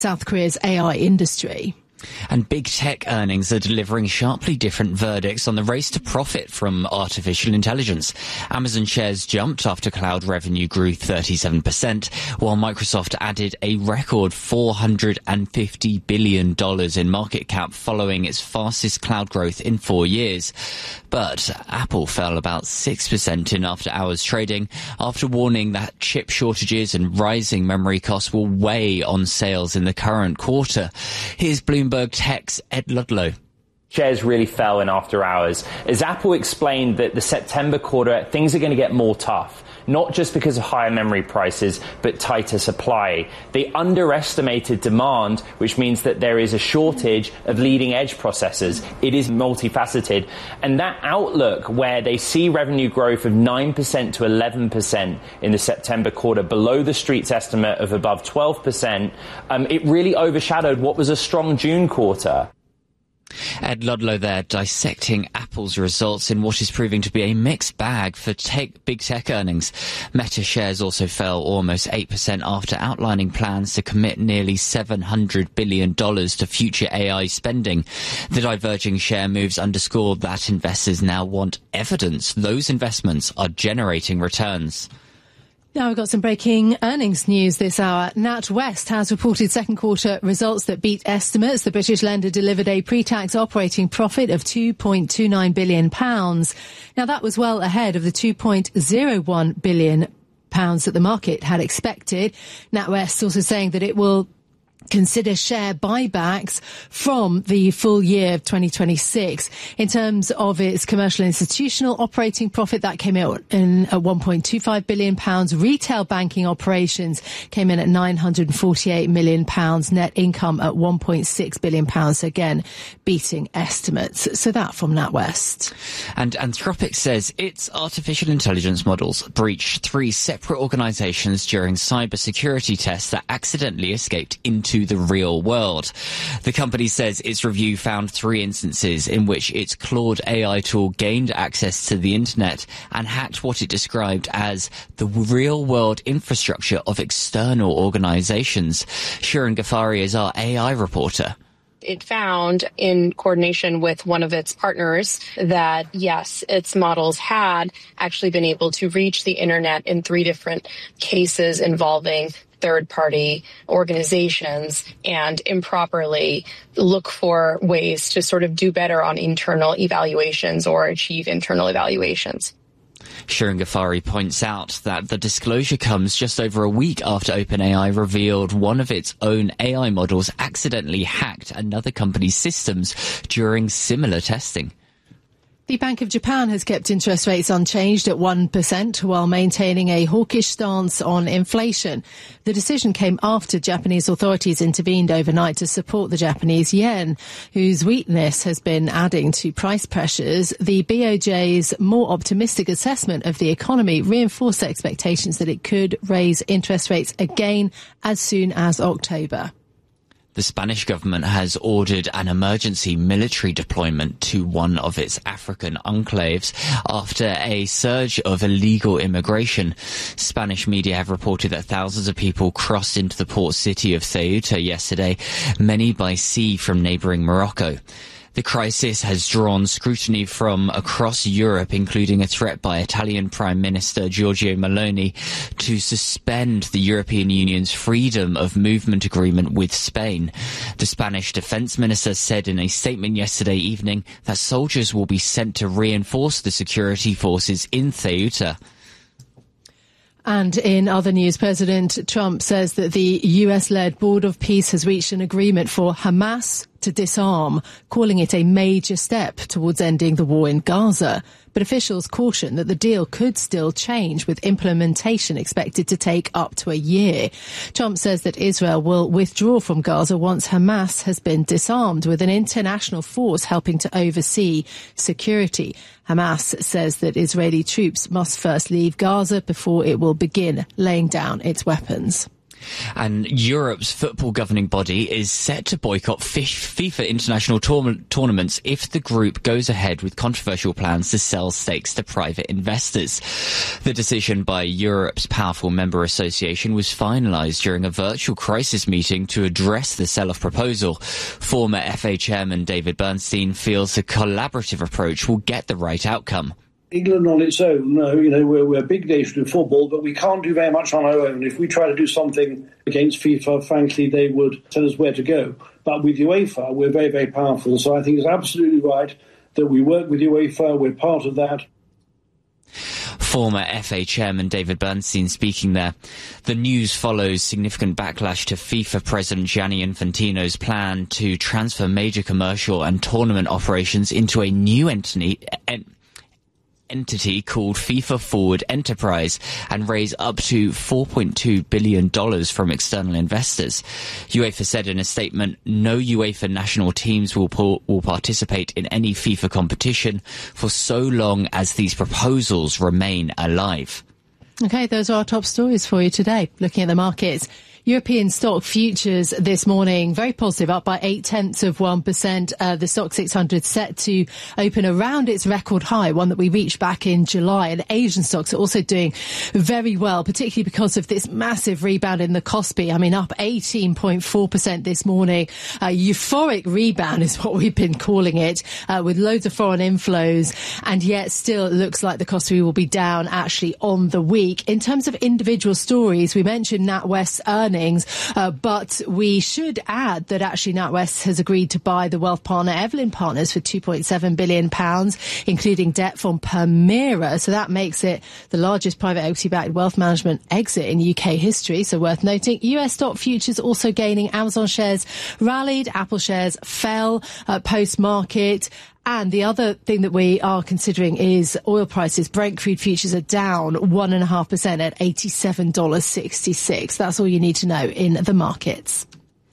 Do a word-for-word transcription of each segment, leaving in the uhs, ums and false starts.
South Korea's A I industry. And big tech earnings are delivering sharply different verdicts on the race to profit from artificial intelligence. Amazon shares jumped after cloud revenue grew thirty-seven percent, while Microsoft added a record four hundred fifty billion dollars in market cap following its fastest cloud growth in four years. But Apple fell about six percent in after-hours trading after warning that chip shortages and rising memory costs will weigh on sales in the current quarter. Here's Bloomberg Tech's Ed Ludlow. Shares really fell in after hours as Apple explained that the September quarter, things are going to get more tough, not just because of higher memory prices, but tighter supply. They underestimated demand, which means that there is a shortage of leading edge processors. It is multifaceted. And that outlook where they see revenue growth of nine percent to eleven percent in the September quarter, below the street's estimate of above twelve percent, um, it really overshadowed what was a strong June quarter. Ed Ludlow there dissecting Apple's results in what is proving to be a mixed bag for tech, big tech earnings. Meta shares also fell almost eight percent after outlining plans to commit nearly seven hundred billion dollars to future A I spending. The diverging share moves underscore that investors now want evidence those investments are generating returns. Now we've got some breaking earnings news this hour. NatWest has reported second quarter results that beat estimates. The British lender delivered a pre-tax operating profit of two point two nine billion pounds. Now that was well ahead of the two point oh one billion pounds that the market had expected. NatWest also saying that it will consider share buybacks from the full year of twenty twenty-six. In terms of its commercial institutional operating profit, that came out in at one point two five billion pounds. Retail banking operations came in at nine hundred forty-eight million pounds. Net income at one point six billion pounds, again beating estimates. So that from NatWest. And Anthropic says its artificial intelligence models breached three separate organisations during cybersecurity tests that accidentally escaped into the real world. The company says its review found three instances in which its Claude A I tool gained access to the internet and hacked what it described as the real-world infrastructure of external organisations. Shirin Ghaffari is our A I reporter. It found, in coordination with one of its partners, that, yes, its models had actually been able to reach the internet in three different cases involving third-party organizations and improperly look for ways to sort of do better on internal evaluations or achieve internal evaluations. Shirin Ghaffari points out that the disclosure comes just over a week after OpenAI revealed one of its own A I models accidentally hacked another company's systems during similar testing. The Bank of Japan has kept interest rates unchanged at one percent while maintaining a hawkish stance on inflation. The decision came after Japanese authorities intervened overnight to support the Japanese yen, whose weakness has been adding to price pressures. The B O J's more optimistic assessment of the economy reinforced expectations that it could raise interest rates again as soon as October. The Spanish government has ordered an emergency military deployment to one of its African enclaves after a surge of illegal immigration. Spanish media have reported that thousands of people crossed into the port city of Ceuta yesterday, many by sea from neighbouring Morocco. The crisis has drawn scrutiny from across Europe, including a threat by Italian Prime Minister Giorgia Meloni to suspend the European Union's freedom of movement agreement with Spain. The Spanish Defence Minister said in a statement yesterday evening that soldiers will be sent to reinforce the security forces in Ceuta. And in other news, President Trump says that the U S-led Board of Peace has reached an agreement for Hamas to disarm, calling it a major step towards ending the war in Gaza. But officials caution that the deal could still change, with implementation expected to take up to a year. Trump says that Israel will withdraw from Gaza once Hamas has been disarmed, with an international force helping to oversee security. Hamas says that Israeli troops must first leave Gaza before it will begin laying down its weapons. And Europe's football governing body is set to boycott FIFA international tour- tournaments if the group goes ahead with controversial plans to sell stakes to private investors. The decision by Europe's powerful member association was finalised during a virtual crisis meeting to address the sell-off proposal. Former F A chairman David Bernstein feels a collaborative approach will get the right outcome. England on its own, uh, you know, we're, we're a big nation in football, but we can't do very much on our own. If we try to do something against FIFA, frankly, they would tell us where to go. But with UEFA, we're very, very powerful. So I think it's absolutely right that we work with UEFA. We're part of that. Former F A chairman David Bernstein speaking there. The news follows significant backlash to FIFA president Gianni Infantino's plan to transfer major commercial and tournament operations into a new entity, en- entity called FIFA Forward Enterprise and raise up to four point two billion dollars from external investors. UEFA said in a statement, no UEFA national teams will, po- will participate in any FIFA competition for so long as these proposals remain alive. Okay, those are our top stories for you today. Looking at the markets. European stock futures this morning, very positive, up by eight tenths of one percent. Uh, the stock six hundred set to open around its record high, one that we reached back in July. And Asian stocks are also doing very well, particularly because of this massive rebound in the Kospi. I mean, up eighteen point four percent this morning. Uh, euphoric rebound is what we've been calling it, uh, with loads of foreign inflows. And yet still it looks like the Kospi will be down actually on the week. In terms of individual stories, we mentioned NatWest's earnings. Uh, but we should add that actually NatWest has agreed to buy the wealth partner Evelyn Partners for two point seven billion pounds, including debt from Permira. So that makes it the largest private equity-backed wealth management exit in U K history. So worth noting. U S stock futures also gaining. Amazon shares rallied. Apple shares fell uh, post-market. And the other thing that we are considering is oil prices. Brent crude futures are down one and a half percent at eighty-seven dollars sixty-six. That's all you need to know in the markets.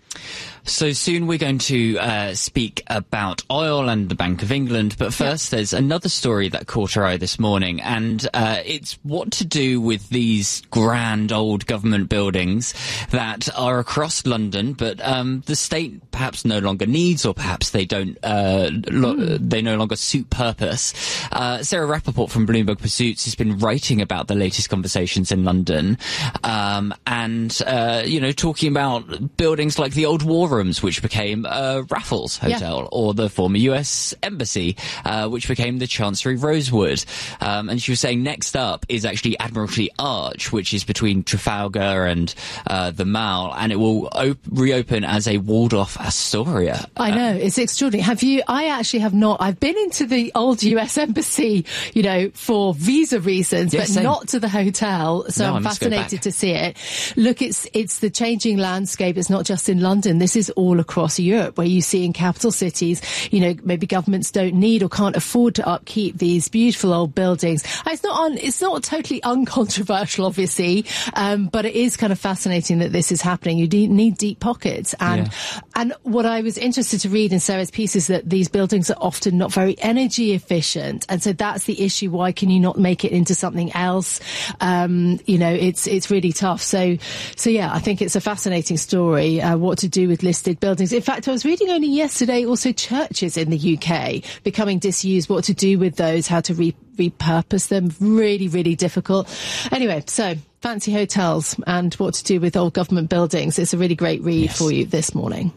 So soon we're going to uh, speak about oil and the Bank of England, but first yeah. there's another story that caught our eye this morning, and uh, it's what to do with these grand old government buildings that are across London, but um, the state perhaps no longer needs, or perhaps they don't, uh, lo- mm. they no longer suit purpose. Uh, Sarah Rappaport from Bloomberg Pursuits has been writing about the latest conversations in London, um, and uh, you know, talking about buildings like the old War Room, which became uh, Raffles Hotel, yeah. or the former U S Embassy, uh, which became the Chancery Rosewood. Um, and she was saying next up is actually Admiralty Arch, which is between Trafalgar and uh, the Mall, and it will op- reopen as a walled-off Astoria. I know, it's extraordinary. Have you, I actually have not, I've been into the old U S Embassy, you know, for visa reasons, yeah, but same. Not to the hotel, so no, I'm fascinated to see it. Look, it's, it's the changing landscape. It's not just in London. This is all across Europe, where you see in capital cities, you know, maybe governments don't need or can't afford to upkeep these beautiful old buildings. It's not on, it's not totally uncontroversial, obviously, um, but it is kind of fascinating that this is happening. You de- need deep pockets. And, yeah. and what I was interested to read in Sarah's piece is that these buildings are often not very energy efficient. And so that's the issue. Why can you not make it into something else? Um, you know, it's, it's really tough. So, so yeah, I think it's a fascinating story, uh, what to do with listed buildings. In fact, I was reading only yesterday also churches in the U K becoming disused, what to do with those, how to re- repurpose them. Really, really difficult. Anyway, so fancy hotels and what to do with old government buildings. It's a really great read yes. for you this morning.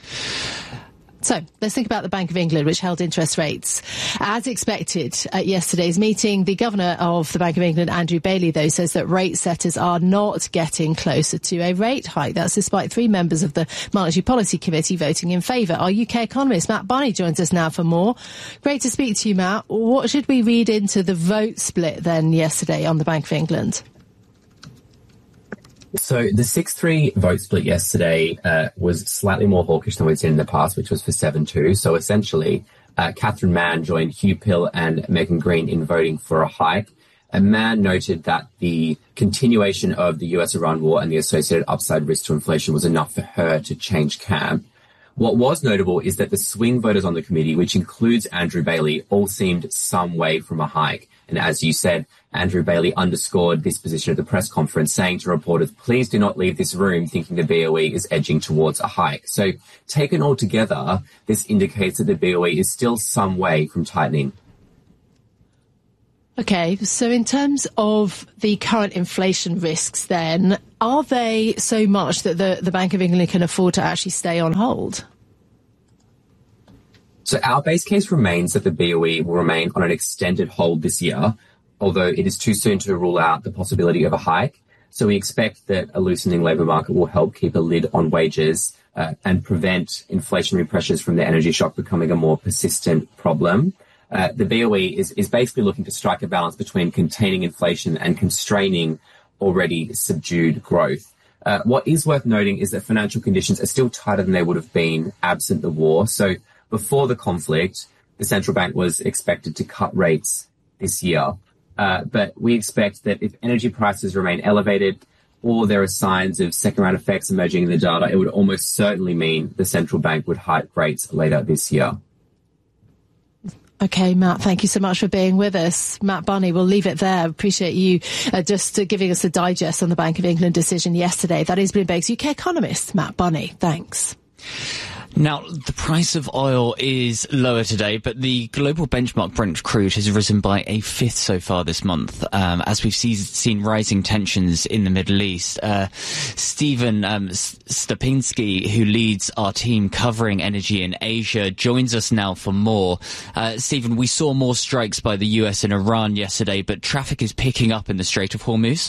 So let's think about the Bank of England, which held interest rates as expected at yesterday's meeting. The governor of the Bank of England, Andrew Bailey, though, says that rate setters are not getting closer to a rate hike. That's despite three members of the Monetary Policy Committee voting in favour. Our U K economist, Matt Barney, joins us now for more. Great to speak to you, Matt. What should we read into the vote split then yesterday on the Bank of England? So the six three vote split yesterday uh, was slightly more hawkish than we've seen in the past, which was for seven two. So essentially, uh, Catherine Mann joined Hugh Pill and Megan Green in voting for a hike. And Mann noted that the continuation of the U S Iran war and the associated upside risk to inflation was enough for her to change camp. What was notable is that the swing voters on the committee, which includes Andrew Bailey, all seemed some way from a hike. And as you said, Andrew Bailey underscored this position at the press conference, saying to reporters, please do not leave this room thinking the B O E is edging towards a hike. So taken all together, this indicates that the B O E is still some way from tightening. Okay, so in terms of the current inflation risks then, are they so much that the, the Bank of England can afford to actually stay on hold? So our base case remains that the B O E will remain on an extended hold this year, although it is too soon to rule out the possibility of a hike. So we expect that a loosening labour market will help keep a lid on wages uh, and prevent inflationary pressures from the energy shock becoming a more persistent problem. Uh, the B O E is, is basically looking to strike a balance between containing inflation and constraining already subdued growth. Uh, what is worth noting is that financial conditions are still tighter than they would have been absent the war. So before the conflict, the central bank was expected to cut rates this year. Uh, but we expect that if energy prices remain elevated or there are signs of second-round effects emerging in the data, it would almost certainly mean the central bank would hike rates later this year. Okay, Matt, thank you so much for being with us. Matt Bunny, we'll leave it there. Appreciate you uh, just uh, giving us a digest on the Bank of England decision yesterday. That is Bloomberg's U K economist, Matt Bunny. Thanks. Now, the price of oil is lower today, but the global benchmark Brent crude has risen by a fifth so far this month, um, as we've see, seen rising tensions in the Middle East. Uh, Stephen um, Stepinski, who leads our team covering energy in Asia, joins us now for more. Uh, Stephen, we saw more strikes by the U S and Iran yesterday, but traffic is picking up in the Strait of Hormuz.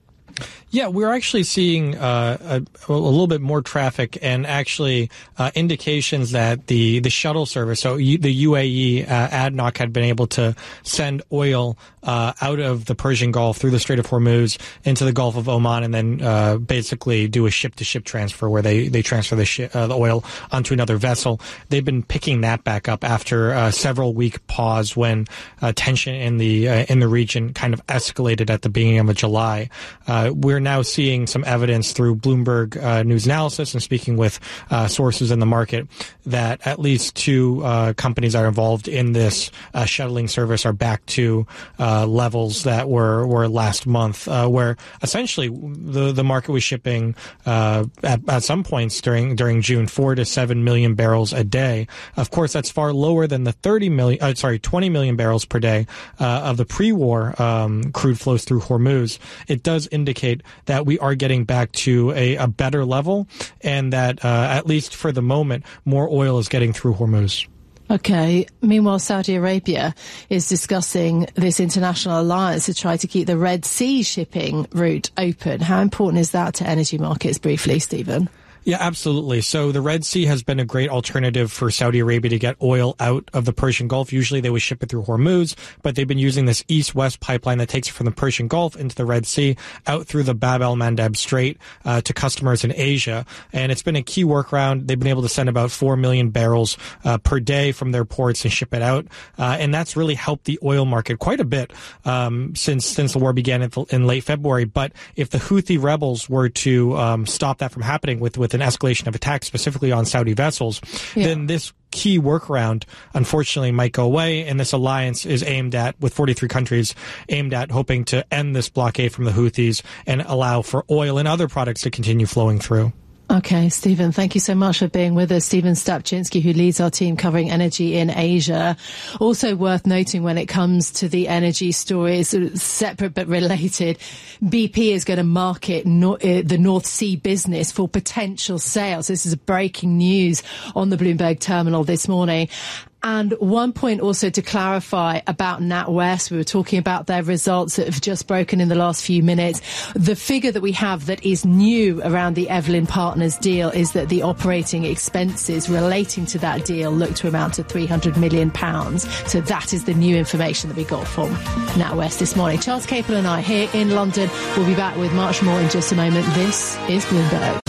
Yeah, we're actually seeing uh, a, a little bit more traffic and actually uh, indications that the, the shuttle service, so U, the U A E, uh, A D N O C had been able to send oil uh, out of the Persian Gulf through the Strait of Hormuz into the Gulf of Oman and then uh, basically do a ship-to-ship transfer where they, they transfer the, shi- uh, the oil onto another vessel. They've been picking that back up after a several-week pause when uh, tension in the uh, in the region kind of escalated at the beginning of July. Uh, we're now seeing some evidence through Bloomberg uh, News Analysis and speaking with uh, sources in the market that at least two uh, companies that are involved in this uh, shuttling service are back to uh, levels that were, were last month, uh, where essentially the, the market was shipping uh, at, at some points during during June four to seven million barrels a day. Of course, that's far lower than the thirty million, uh, sorry, twenty million barrels per day uh, of the pre-war um, crude flows through Hormuz. It does indicate that we are getting back to a, a better level and that, uh, at least for the moment, more oil is getting through Hormuz. Okay. Meanwhile, Saudi Arabia is discussing this international alliance to try to keep the Red Sea shipping route open. How important is that to energy markets, briefly, Stephen? Yeah, absolutely. So the Red Sea has been a great alternative for Saudi Arabia to get oil out of the Persian Gulf. Usually they would ship it through Hormuz, but they've been using this east-west pipeline that takes it from the Persian Gulf into the Red Sea, out through the Bab el-Mandeb Strait uh, to customers in Asia. And it's been a key workaround. They've been able to send about four million barrels uh, per day from their ports and ship it out. Uh, and that's really helped the oil market quite a bit um, since since the war began in, in late February. But if the Houthi rebels were to um, stop that from happening with, with an escalation of attacks specifically on Saudi vessels, yeah. then this key workaround, unfortunately, might go away. And this alliance is aimed at, with forty-three countries, aimed at hoping to end this blockade from the Houthis and allow for oil and other products to continue flowing through. Okay, Stephen, thank you so much for being with us. Stephen Stapczynski, who leads our team covering energy in Asia. Also worth noting when it comes to the energy story, sort of separate but related, B P is going to market no, uh, the North Sea business for potential sales. This is breaking news on the Bloomberg terminal this morning. And one point also to clarify about NatWest, we were talking about their results that have just broken in the last few minutes. The figure that we have that is new around the Evelyn Partners deal is that the operating expenses relating to that deal look to amount to three hundred million pounds. So that is the new information that we got from NatWest this morning. Charles Capel and I here in London will be back with much more in just a moment. This is Bloomberg.